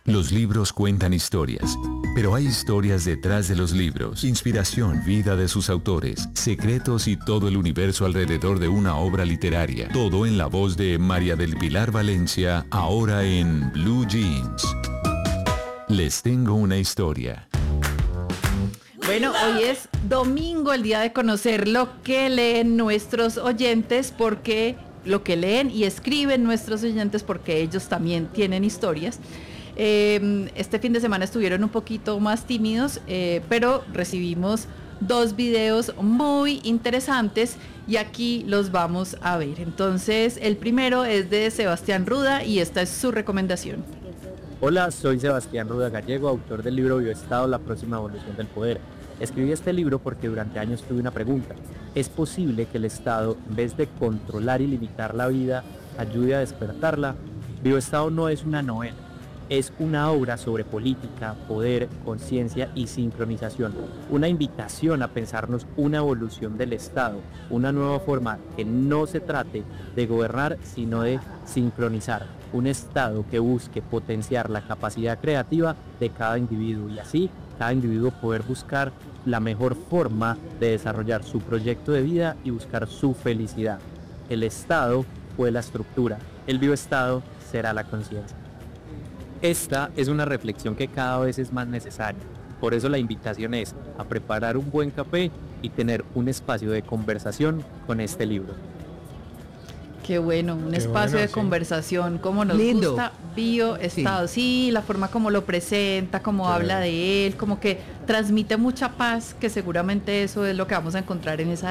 Los libros cuentan historias, pero hay historias detrás de los libros, inspiración, vida de sus autores, secretos y todo el universo alrededor de una obra literaria. Todo en la voz de María del Pilar Valencia, ahora en Blue Jeans. Les tengo una historia. Bueno, hoy es domingo, el día de conocer lo que leen nuestros oyentes, porque lo que leen y escriben nuestros oyentes, porque ellos también tienen historias. Este fin de semana estuvieron un poquito más tímidos, pero recibimos 2 videos muy interesantes y aquí los vamos a ver. Entonces, el primero es de Sebastián Ruda y esta es su recomendación. Hola, soy Sebastián Ruda Gallego, autor del libro Bioestado, la próxima evolución del poder. Escribí este libro porque durante años tuve una pregunta. ¿Es posible que el Estado, en vez de controlar y limitar la vida, ayude a despertarla? Bioestado no es una novela, es una obra sobre política, poder, conciencia y sincronización. Una invitación a pensarnos una evolución del Estado, una nueva forma que no se trate de gobernar, sino de sincronizar. Un Estado que busque potenciar la capacidad creativa de cada individuo y así cada individuo poder buscar la mejor forma de desarrollar su proyecto de vida y buscar su felicidad. El Estado fue la estructura, el bioestado será la conciencia. Esta es una reflexión que cada vez es más necesaria. Por eso la invitación es a preparar un buen café y tener un espacio de conversación con este libro. Qué bueno, un espacio de conversación, como nos Lindo. gusta, Bioestado, sí, la forma como lo presenta, como habla de él, como que transmite mucha paz, que seguramente eso es lo que vamos a encontrar en esa